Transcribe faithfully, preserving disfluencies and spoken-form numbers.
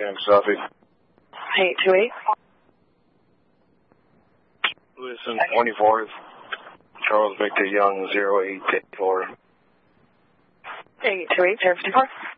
Camp Southie. eight two eight. Listen, twenty-fourth. Charles Victor Young, zero eight eight four. eight two eight, zero five four.